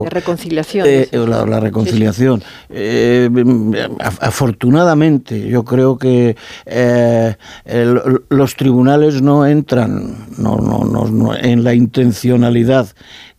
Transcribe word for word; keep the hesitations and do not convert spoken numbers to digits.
De reconciliación. Eh, la, la reconciliación. Sí, sí. Eh, afortunadamente, yo creo que eh, el, los tribunales no entran no, no, no, no, en la intencionalidad